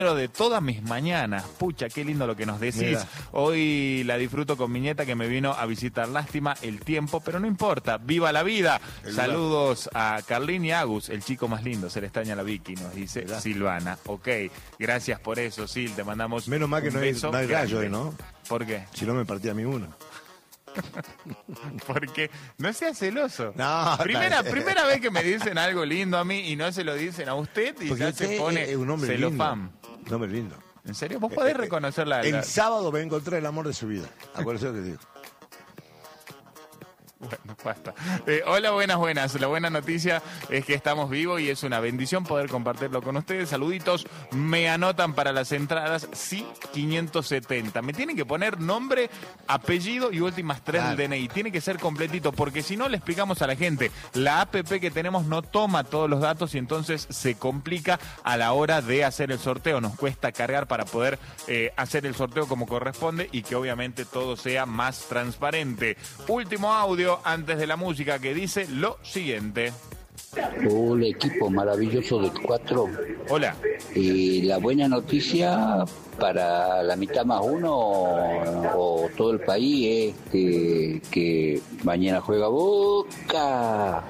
de todas mis mañanas. Pucha, qué lindo lo que nos decís. Mira. Hoy la disfruto con mi nieta que me vino a visitar. Lástima el tiempo, pero no importa. ¡Viva la vida! Saludos a Carlín y Agus, el chico más lindo. Se le extraña la Vicky, nos dice Silvana. Ok, gracias por eso, Sil. Te mandamos Menos mal que un no hay beso gallo, grande. ¿no? ¿Por qué? Si no me partía a mí uno. Porque no seas celoso. No, primera vez que me dicen algo lindo a mí y no se lo dicen a usted y porque ya se usted pone es un hombre celofán. lindo. Un hombre lindo. ¿En serio? ¿Vos podés reconocer la... El sábado va a encontrar el amor de su vida. Acuérdese lo que digo. Bueno, basta. Hola, buenas. La buena noticia es que estamos vivos y es una bendición poder compartirlo con ustedes. Saluditos, me anotan para las entradas, sí, 570. Me tienen que poner nombre, apellido y últimas tres del DNI. Tiene que ser completito, porque si no le explicamos a la gente, la APP que tenemos no toma todos los datos y entonces se complica a la hora de hacer el sorteo. Nos cuesta cargar para poder hacer el sorteo como corresponde y que obviamente todo sea más transparente. Último audio antes de la música que dice lo siguiente. Hola, equipo maravilloso de 4. Hola. Y la buena noticia para la mitad más uno o todo el país es que mañana juega Boca.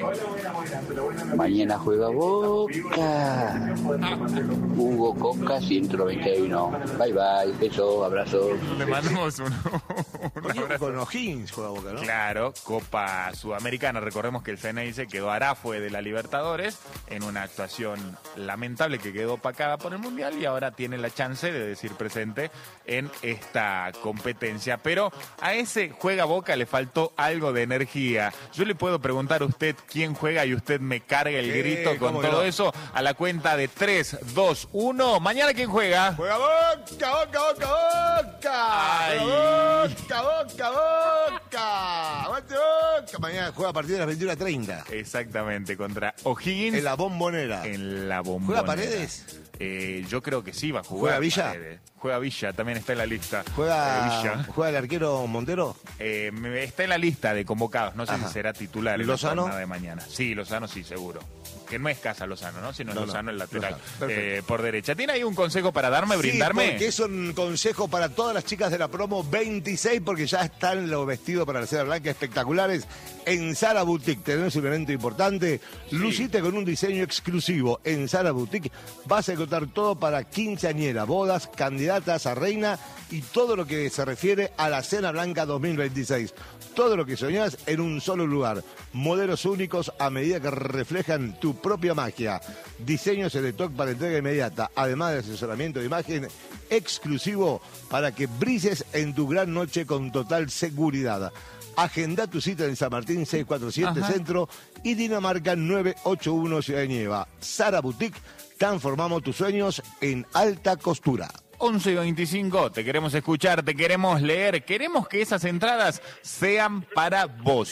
Mañana juega Boca. Hugo Coca 191. Bye bye, besos, abrazos. Le mandamos un abrazo. Con O'Higgins juega Boca, ¿no? Claro, Copa Sudamericana. Recordemos que el CNI se quedó Arafue de la Libertadores en una actuación lamentable que quedó opacada por el Mundial y ahora tiene la chance de decir presente en esta competencia. Pero a ese juega Boca le faltó algo de energía. Yo le puedo preguntar a usted quién juega y usted me carga el grito con todo eso a la cuenta de 3, 2, 1. ¿Mañana quién juega? ¡Juega Boca, Boca, Boca, Boca! Ay. ¡Boca, Boca, Boca! ¡Aguante Boca! Mañana juega a partir de las 21:30. Exactamente, contra O'Higgins. En la Bombonera. En la Bombonera. ¿Juega Paredes? Yo creo que sí va a jugar. ¿Juega Villa? Paredes. Juega Villa, también está en la lista. ¿Juega el arquero Montero? Está en la lista de convocados, no sé si será titular en ¿Lozano? la jornada de mañana. Sí, Lozano sí, seguro. Que no es Casa Lozano, ¿no? Sino Lozano el lateral por derecha. ¿Tiene ahí un consejo para darme, brindarme? Sí, porque es un consejo para todas las chicas de la promo 26, porque ya están los vestidos para la seda blanca espectaculares en Zara Boutique. Tenemos un evento importante. Sí. Lucite con un diseño exclusivo en Zara Boutique. Vas a encontrar todo para quinceañera, bodas, candidatas a reina y todo lo que se refiere a la Cena Blanca 2026. Todo lo que soñás en un solo lugar. Modelos únicos a medida que reflejan tu propia magia. Diseños en stock para entrega inmediata. Además de asesoramiento de imagen exclusivo para que brilles en tu gran noche con total seguridad. Agenda tu cita en San Martín 647 Centro y Dinamarca 981 Ciudad de Nieva. Zara Boutique, transformamos tus sueños en alta costura. 11:25, te queremos escuchar, te queremos leer, queremos que esas entradas sean para vos.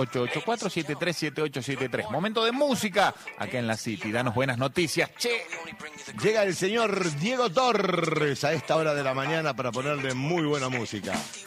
3884737873. Momento de música acá en la City. Danos buenas noticias. Che. Llega el señor Diego Torres a esta hora de la mañana para ponerle muy buena música.